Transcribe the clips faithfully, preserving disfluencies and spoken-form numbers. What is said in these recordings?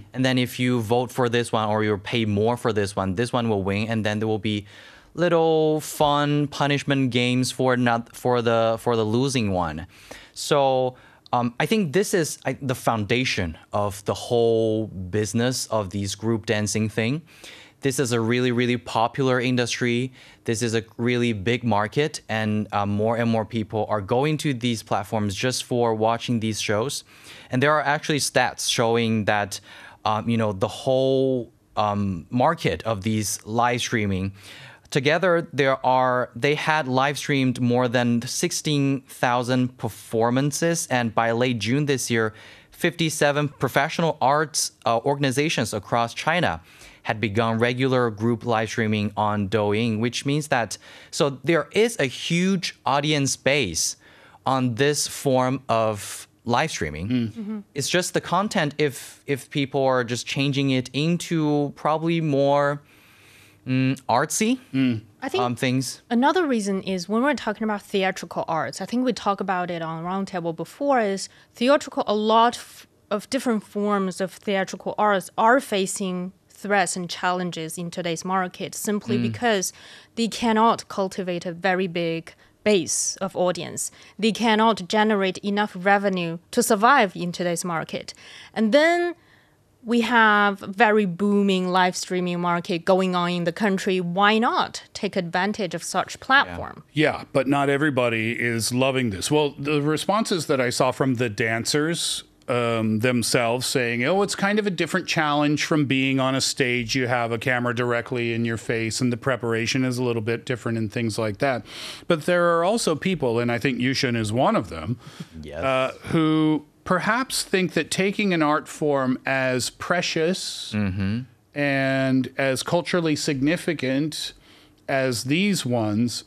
And then if you vote for this one or you pay more for this one, this one will win. And then there will be little fun punishment games for not for the for the losing one. So um, I think this is I, the foundation of the whole business of these group dancing thing. This is a really, really popular industry. This is a really big market, and uh, more and more people are going to these platforms just for watching these shows. And there are actually stats showing that, um, you know, the whole um, market of these live streaming, together there are they had live streamed more than sixteen thousand performances, and by late June this year, fifty-seven professional arts uh, organizations across China had begun regular group live streaming on Douyin, which means that, so there is a huge audience base on this form of live streaming. Mm. Mm-hmm. It's just the content, if if people are just changing it into probably more mm, artsy mm. I think um, things. Another reason is when we're talking about theatrical arts, I think we talked about it on Roundtable before, is theatrical, a lot f- of different forms of theatrical arts are facing threats and challenges in today's market simply mm. because they cannot cultivate a very big base of audience. They cannot generate enough revenue to survive in today's market. And then we have very booming live streaming market going on in the country. Why not take advantage of such platform? Yeah, yeah, but not everybody is loving this. Well, the responses that I saw from the dancers Um, themselves saying, oh, it's kind of a different challenge from being on a stage. You have a camera directly in your face and the preparation is a little bit different and things like that. But there are also people, and I think Yushin is one of them, yes. uh, who perhaps think that taking an art form as precious mm-hmm. and as culturally significant as these ones,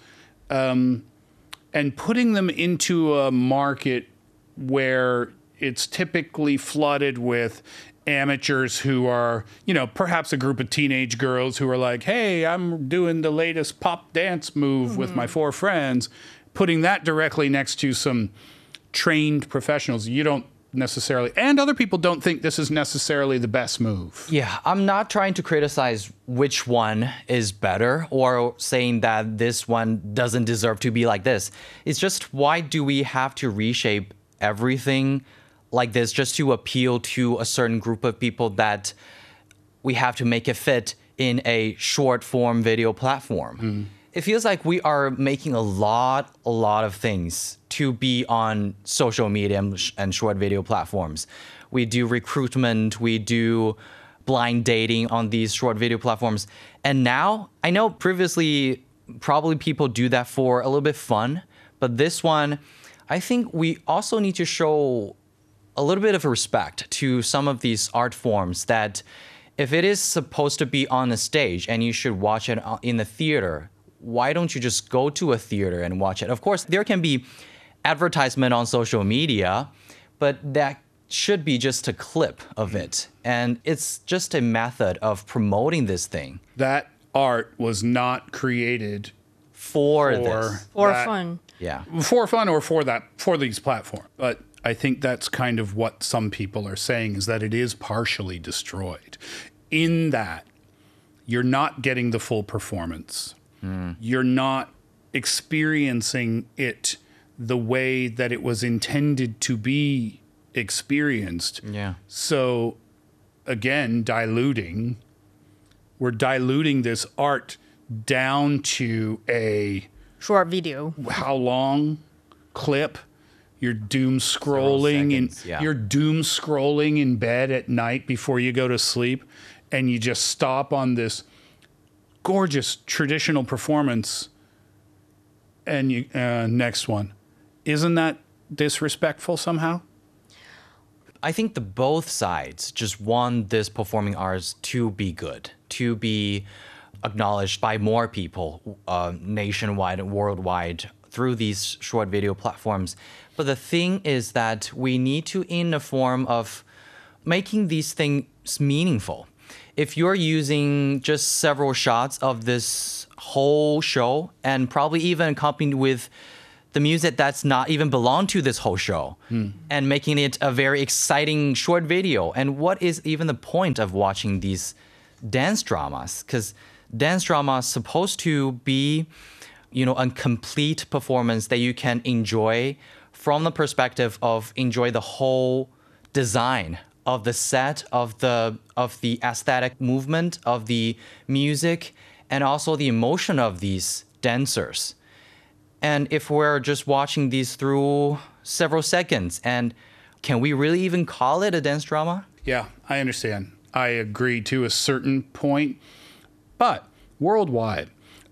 um, and putting them into a market where it's typically flooded with amateurs who are, you know, perhaps a group of teenage girls who are like, hey, I'm doing the latest pop dance move mm-hmm. with my four friends, putting that directly next to some trained professionals. You don't necessarily, and other people don't think this is necessarily the best move. Yeah, I'm not trying to criticize which one is better or saying that this one doesn't deserve to be like this. It's just, why do we have to reshape everything like this just to appeal to a certain group of people that we have to make it fit in a short form video platform? Mm. It feels like we are making a lot, a lot of things to be on social media and short video platforms. We do recruitment, we do blind dating on these short video platforms. And now, I know previously probably people do that for a little bit fun, but this one, I think we also need to show a little bit of respect to some of these art forms, that if it is supposed to be on a stage and you should watch it in the theater, why don't you just go to a theater and watch it? Of course, there can be advertisement on social media, but that should be just a clip of it. And it's just a method of promoting this thing. That art was not created for, for this. For that, fun. Yeah. For fun or for that, for these platforms. But I think that's kind of what some people are saying, is that it is partially destroyed in that you're not getting the full performance. Mm. You're not experiencing it the way that it was intended to be experienced. Yeah. So again, diluting, we're diluting this art down to a short video. How long clip? You're doom scrolling and yeah. you're doom scrolling in bed at night before you go to sleep, and you just stop on this gorgeous traditional performance, and you uh, next one. Isn't that disrespectful somehow? I think the both sides just want this performing arts to be good, to be acknowledged by more people uh, nationwide and worldwide through these short video platforms. But the thing is that we need to, in a form of making these things meaningful. If you're using just several shots of this whole show and probably even accompanied with the music that's not even belong to this whole show and making it a very exciting short video. And what is even the point of watching these dance dramas? Because dance drama is supposed to be, you know, a complete performance that you can enjoy from the perspective of enjoy the whole design of the set, of the of the aesthetic movement, of the music, and also the emotion of these dancers. And if we're just watching these through several seconds, and can we really even call it a dance drama? Yeah, I understand. I agree to a certain point. But worldwide,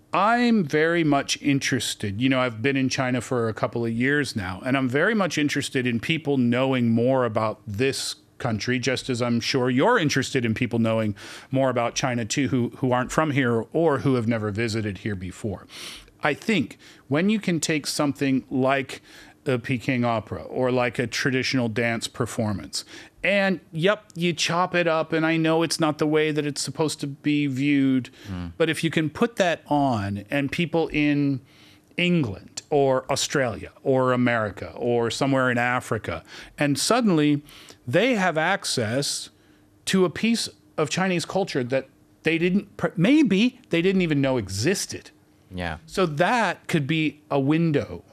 I'm very much interested. You know, I've been in China for a couple of years now, and I'm very much interested in people knowing more about this country, just as I'm sure you're interested in people knowing more about China too, who, who aren't from here or who have never visited here before. I think when you can take something like a Peking opera or like a traditional dance performance, and yep, you chop it up, and I know it's not the way that it's supposed to be viewed, mm. but if you can put that on and people in England or Australia or America or somewhere in Africa, and suddenly they have access to a piece of Chinese culture that they didn't, maybe they didn't even know existed. Yeah. So that could be a window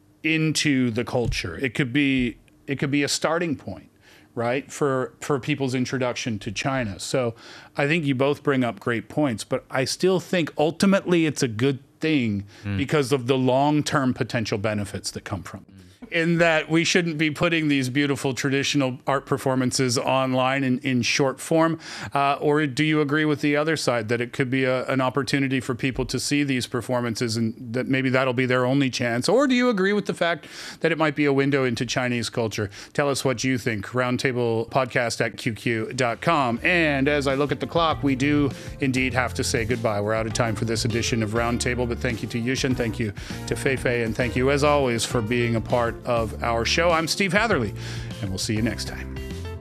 into the culture. It could be it could be a starting point, right, for for people's introduction to China. So I think you both bring up great points, but I still think ultimately it's a good thing mm. because of the long-term potential benefits that come from it. In that we shouldn't be putting these beautiful traditional art performances online in, in short form? Uh, or do you agree with the other side that it could be a, an opportunity for people to see these performances and that maybe that'll be their only chance? Or do you agree with the fact that it might be a window into Chinese culture? Tell us what you think. Roundtable Podcast at Q Q dot com. And as I look at the clock, we do indeed have to say goodbye. We're out of time for this edition of Roundtable, but thank you to Yushin, thank you to Feifei, and thank you as always for being a part of our show. I'm Steve Hatherley, and we'll see you next time.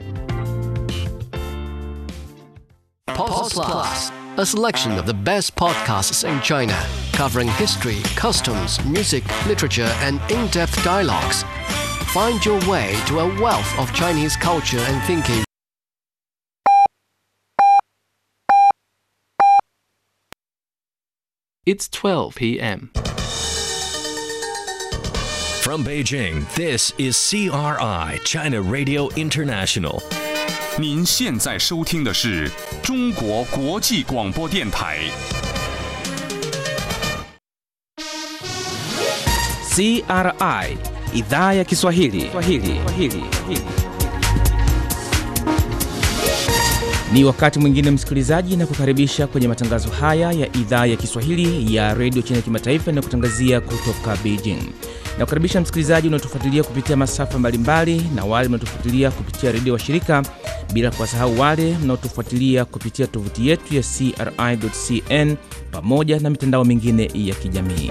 Pods Plus, a selection of the best podcasts in China, covering history, customs, music, literature, and in-depth dialogues. Find your way to a wealth of Chinese culture and thinking. It's twelve p.m. From Beijing, this is C R I, China Radio International. 您现在收听的是中国国际广播电台。 C R I, Idhaa ya Kiswahili. Swahili. Swahili. Ni wakati mwingine msikilizaji, na kukaribisha kwenye matangazo haya ya Idhaa ya Kiswahili ya Radio China Kimataifa na kutangazia kutoka Beijing. Na kukaribisha msikilizaji unaotufuatilia kupitia masafa mbalimbali na wale mnaotufuatilia kupitia redio wa shirika, bila kuwasahau wale mnaotufuatilia kupitia tovuti yetu ya C R I dot C N pamoja na mitandao mingine ya kijamii.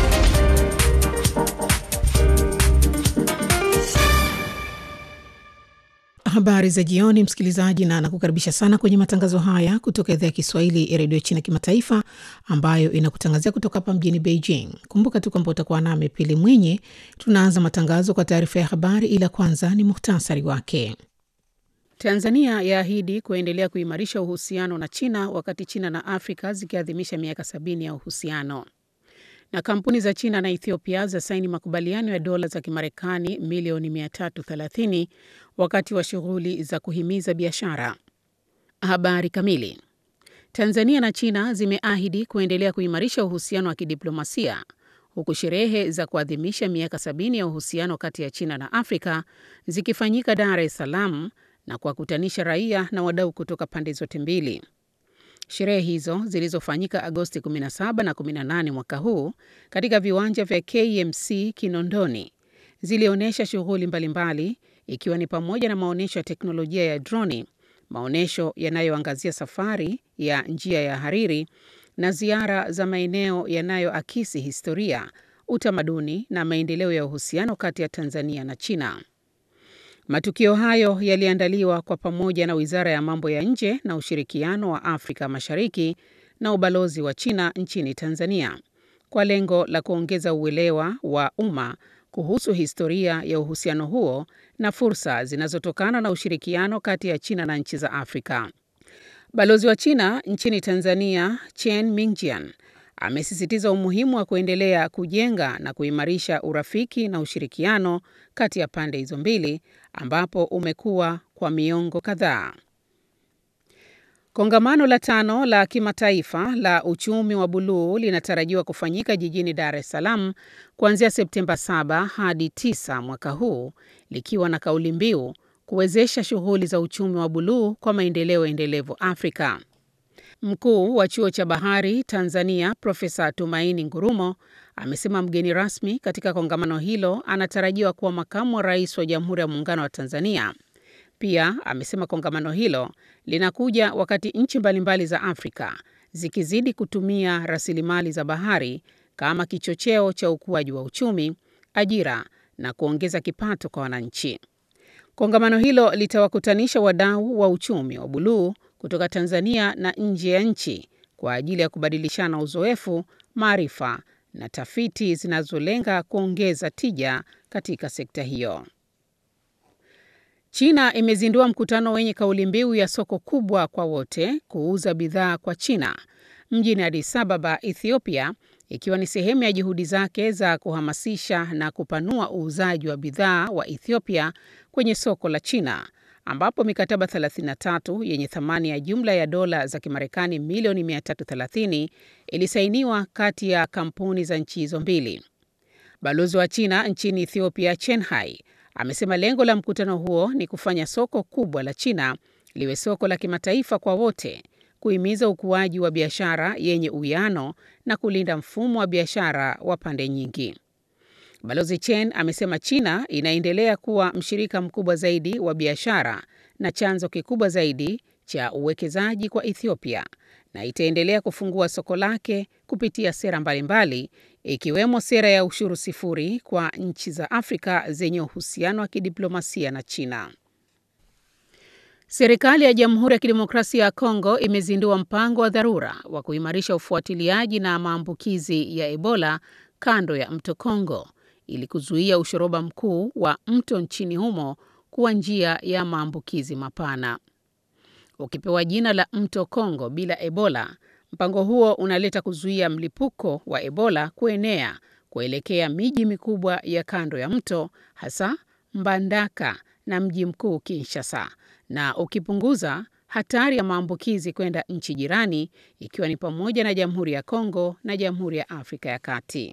Habari za jioni msikilizaji, na nakukaribisha sana kwenye matangazo haya kutoka idhaa ya Kiswahili ya Radio China Kimataifa ambayo inakutangazia kutoka hapa mjini Beijing. Kumbuka tu kwamba utakuwa nami Pili Mwinyi. Tunaanza matangazo kwa taarifa ya habari, ila kwanza ni muhtasari wake. Tanzania yaahidi kuendelea kuimarisha uhusiano na China wakati China na Afrika zikiadhimisha miaka sabini ya uhusiano. Na kampuni za China na Ethiopia za saini makubaliano ya dola za Kimarekani milioni mia tatu thelathini wakati wa shughuli za kuhimiza biashara. Habari kamili. Tanzania na China zimeahidi kuendelea kuimarisha uhusiano wa kidiplomasia huku sherehe za kuadhimisha miaka sabini ya uhusiano kati ya China na Afrika zikifanyika Dar es Salaam na kuwakutanisha raia na wadau kutoka pande zote mbili. Sherehe hizo zilizofanyika Agosti kumi na saba na kumi na nane mwaka huu katika viwanja vya K M C Kinondoni zilionyesha shughuli mbalimbali, ikiwa ni pamoja na maonyesho ya teknolojia ya droni, maonyesho yanayoangazia safari ya njia ya hariri na ziara za maeneo yanayoakisi historia, utamaduni na maendeleo ya uhusiano kati ya Tanzania na China. Matukio hayo yaliandaliwa kwa pamoja na Wizara ya Mambo ya Nje na Ushirikiano wa Afrika Mashariki na Ubalozi wa China nchini Tanzania kwa lengo la kuongeza uelewa wa umma kuhusu historia ya uhusiano huo na fursa zinazotokana na ushirikiano kati ya China na nchi za Afrika. Balozi wa China nchini Tanzania, Chen Mingjian, amesisitiza umuhimu wa kuendelea kujenga na kuimarisha urafiki na ushirikiano kati ya pande hizo mbili ambapo umekuwa kwa miongo kadhaa. Kongamano la tano la kimataifa la uchumi wa buluu linatarajiwa kufanyika jijini Dar es Salaam kuanzia Septemba saba hadi tisa mwaka huu, likiwa na kauli mbiu kuwezesha shughuli za uchumi wa buluu kwa maendeleo endelevu Afrika. Mkuu wa Chuo cha Bahari Tanzania, Profesa Tumaini Ngurumo, amesema mgeni rasmi katika kongamano hilo anatarajiwa kuwa makamu wa rais wa Jamhuri ya Muungano wa Tanzania. Pia amesema kongamano hilo linakuja wakati nchi mbalimbali za Afrika zikizidi kutumia rasilimali za bahari kama kichocheo cha ukuaji wa uchumi, ajira na kuongeza kipato kwa wananchi. Kongamano hilo litawakutanisha wadau wa uchumi wa buluu kutoka Tanzania na nje ya nchi kwa ajili ya kubadilishana uzoefu, maarifa na tafiti zinazolenga kuongeza tija katika sekta hiyo. China imezindua mkutano wenye kauli mbiu ya soko kubwa kwa wote, kuuza bidhaa kwa China, mjini Addis Ababa, Ethiopia, ikiwa ni sehemu ya juhudi zake za kuhamasisha na kupanua uuzaji wa bidhaa wa Ethiopia kwenye soko la China, ambapo mikataba thelathini na tatu yenye thamani ya jumla ya dola za Kimarekani milioni mia tatu thelathini ilisainiwa kati ya kampuni za nchi hizo mbili. Balozi wa China nchini Ethiopia, Chen Hai, amesema lengo la mkutano huo ni kufanya soko kubwa la China liwe soko la kimataifa kwa wote, kuhimiza ukuaji wa biashara yenye uwiano na kulinda mfumo wa biashara wa pande nyingi. Balozi Chen amesema China inaendelea kuwa mshirika mkubwa zaidi wa biashara na chanzo kikubwa zaidi cha uwekezaji kwa Ethiopia, na itaendelea kufungua soko lake kupitia sera mbalimbali ikiwemo sera ya ushuru sifuri kwa nchi za Afrika zenye uhusiano wa kidiplomasia na China. Serikali ya Jamhuri ya Kidemokrasia ya Kongo imezindua mpango wa dharura wa kuimarisha ufuatiliaji na maambukizi ya Ebola kando ya mto Kongo ili kuzuia ushoroba mkuu wa mto nchini humo kuwa njia ya maambukizi mapana. Ukipewa jina la mto Kongo bila Ebola, mpango huo unaleta kuzuia mlipuko wa Ebola kuenea kuelekea miji mikubwa ya kando ya mto, hasa Mbandaka na mji mkuu Kinshasa, na ukipunguza hatari ya maambukizi kwenda nchi jirani ikiwa ni pamoja na Jamhuri ya Kongo na Jamhuri ya Afrika ya Kati.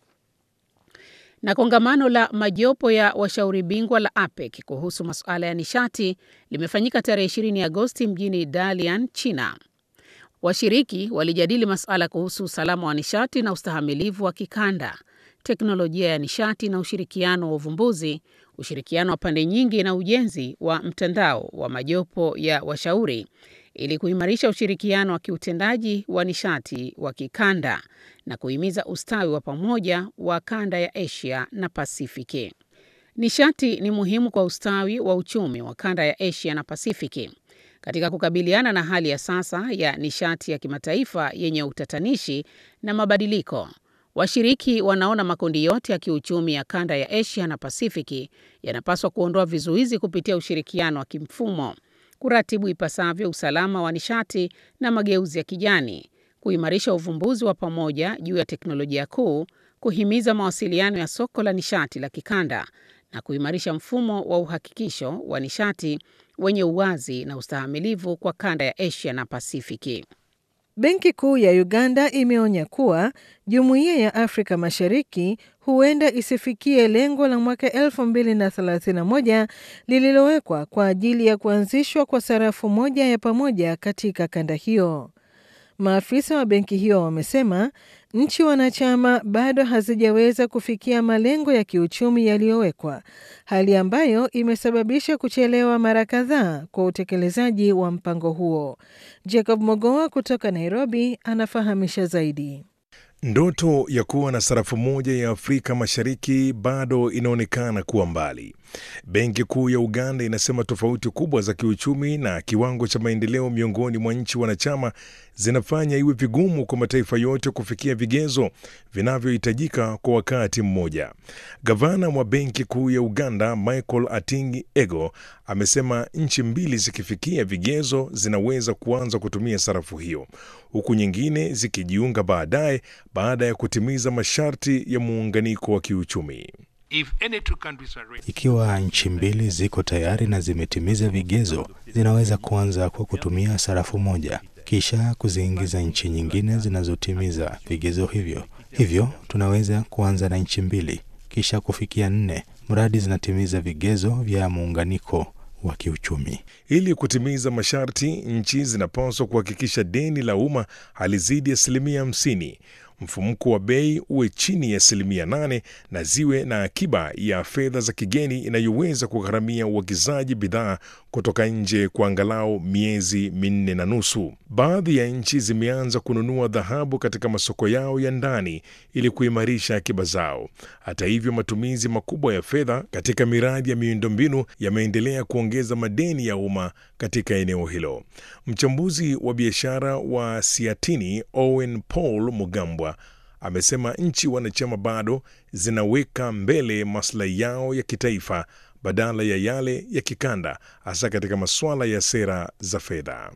Na kongamano la majopo ya washauri bingwa la A P E C kuhusu masuala ya nishati limefanyika tarehe ishirini Agosti mjini Dalian, China. Washiriki walijadili masuala kuhusu usalama wa nishati na ustahamilivu wa kikanda, teknolojia ya nishati na ushirikiano wa uvumbuzi, ushirikiano wa pande nyingi na ujenzi wa mtandao wa majopo ya washauri ili kuimarisha ushirikiano wa kiutendaji wa nishati wa kikanda na kuhimiza ustawi wa pamoja wa kanda ya Asia na Pasifiki. Nishati ni muhimu kwa ustawi wa uchumi wa kanda ya Asia na Pasifiki. Katika kukabiliana na hali ya sasa ya nishati ya kimataifa yenye utatanishi na mabadiliko, washiriki wanaona makundi yote ya kiuchumi ya kanda ya Asia na Pasifiki yanapaswa kuondoa vizuizi kupitia ushirikiano wa kimfumo, kuratibu ipasavyo usalama wa nishati na mageuzi ya kijani, kuimarisha uvumbuzi wa pamoja juu ya teknolojia kuu, kuhimiza mawasiliano ya soko la nishati la kikanda na kuimarisha mfumo wa uhakikisho wa nishati wenye uwazi na ustahamilivu kwa kanda ya Asia na Pasifiki. Benki Kuu ya Uganda imeonya kuwa Jumuiya ya Afrika Mashariki huenda isifikie lengo la mwaka elfu mbili na thelathini na moja lililowekwa kwa ajili ya kuanzishwa kwa sarafu moja ya pamoja katika kanda hiyo. Maafisa wa benki hiyo wamesema nchi wanachama bado hazijaweza kufikia malengo ya kiuchumi yaliyowekwa, hali ambayo imesababisha kuchelewa mara kadhaa kwa utekelezaji wa mpango huo. Jacob Mogoa kutoka Nairobi anafahamisha zaidi. Ndoto ya kuwa na sarafu moja ya Afrika Mashariki bado inaonekana kuwa mbali. Benki Kuu ya Uganda inasema tofauti kubwa za kiuchumi na kiwango cha maendeleo miongoni mwa nchi wanachama zinafanya iwe vigumu kwa mataifa yote kufikia vigezo vinavyohitajika kwa wakati mmoja. Gavana wa Benki Kuu ya Uganda, Michael Atingi Ego, amesema nchi mbili zikifikia vigezo zinaweza kuanza kutumia sarafu hiyo, huku nyingine zikijiunga baadaye baada ya kutimiza masharti ya muunganiko wa kiuchumi. Ikiwa nchi mbili ziko tayari na zimetimiza vigezo, zinaweza kuanza kwa kutumia sarafu moja, kisha kuziingiza nchi nyingine zinazotimiza vigezo hivyo. Hivyo tunaweza kuanza na nchi mbili, kisha kufikia nne, mradi zinatimiza vigezo vya muunganiko wa kiuchumi. Ili kutimiza masharti, nchi zinapaswa kuhakikisha deni la umma halizidi asilimia hamsini, mfumuko wa bei uwe chini ya asilimia nane na ziwe na akiba ya fedha za kigeni inayoweza kugharamia uagizaji bidhaa kutoka nje kwa angalau miezi minne na nusu. Baadhi ya nchi zimeanza kununua dhahabu katika masoko yao ya ndani ili kuimarisha akiba zao. Hata hivyo, matumizi makubwa ya fedha katika miradi ya miundombinu yameendelea kuongeza madeni ya umma katika eneo hilo. Mchambuzi wa biashara wa Siatini, Owen Paul Mugambwa, amesema nchi wanachama bado zinaweka mbele maslahi yao ya kitaifa badala ya yale ya kikanda, hasa katika masuala ya sera za fedha.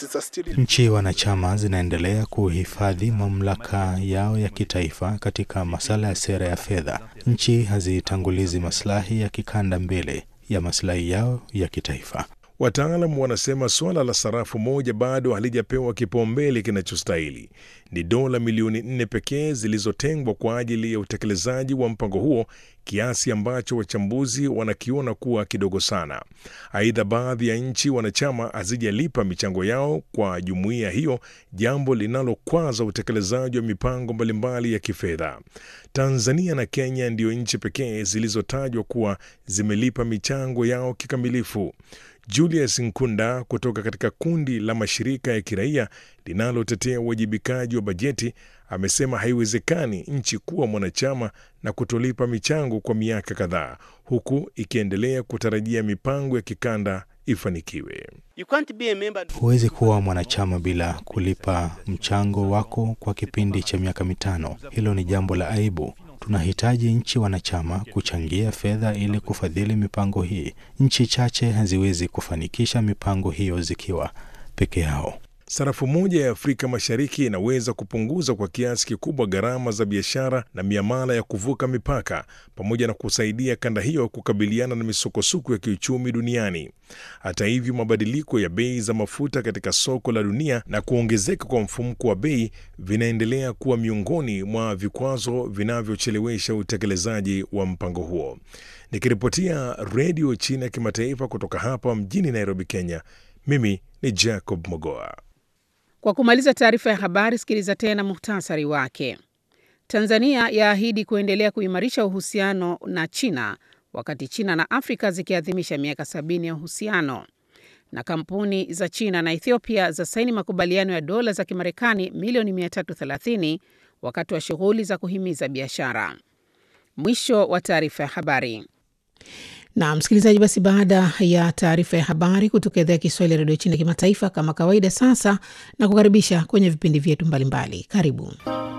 Nchi wanachama zinaendelea kuhifadhi mamlaka yao ya kitaifa katika masuala ya sera ya fedha. Nchi hazitangulizi maslahi ya kikanda mbele ya maslahi yao ya kitaifa. Wataalamu wanasema suala la sarafu moja bado halijapewa kipaumbele kinachostahili. Ni dola milioni nne pekee zilizotengwa kwa ajili ya utekelezaji wa mpango huo, kiasi ambacho wachambuzi wanakiona kuwa kidogo sana. Aidha, baadhi ya nchi wanachama hazijalipa michango yao kwa jumuiya hiyo, jambo linalokwaza utekelezaji wa mipango mbalimbali ya kifedha. Tanzania na Kenya ndio nchi pekee zilizotajwa kuwa zimelipa michango yao kikamilifu. Julius Nkunda kutoka katika kundi la mashirika ya kiraia linalotetea uwajibikaji wa bajeti amesema haiwezekani nchi kuwa mwanachama na kutolipa michango kwa miaka kadhaa, huku ikiendelea kutarajia mipango ya kikanda ifanikiwe. Huwezi kuwa mwanachama bila kulipa mchango wako kwa kipindi cha miaka mitano. Hilo ni jambo la aibu. Tunahitaji nchi wanachama kuchangia fedha ili kufadhili mipango hii. Nchi chache haziwezi kufanikisha mipango hiyo zikiwa peke yao. Sarafu moja ya Afrika Mashariki inaweza kupunguza kwa kiasi kikubwa gharama za biashara na miamala ya kuvuka mipaka, pamoja na kusaidia kanda hiyo kukabiliana na misukosuko ya kiuchumi duniani. Hata hivyo, mabadiliko ya bei za mafuta katika soko la dunia na kuongezeka kwa mfumuko wa bei vinaendelea kuwa miongoni mwa vikwazo vinavyochelewesha utekelezaji wa mpango huo. Nikiripotia Radio China Kimataifa kutoka hapa mjini Nairobi, Kenya, mimi ni Jacob Mogoa. Kwa kumaliza taarifa ya habari, sikiliza tena muhtasari wake. Tanzania yaahidi kuendelea kuimarisha uhusiano na China wakati China na Afrika zikiadhimisha miaka sabini ya uhusiano. Na kampuni za China na Ethiopia za saini makubaliano ya dola za Kimarekani milioni mia tatu thelathini wakati wa shughuli za kuhimiza biashara. Mwisho wa taarifa ya habari. Na msikilizaji, basi baada ya taarifa ya habari kutoka idhaa ya Kiswahili ya Radio China Kimataifa, kama kawaida sasa na kukaribisha kwenye vipindi vyetu mbalimbali. Karibu.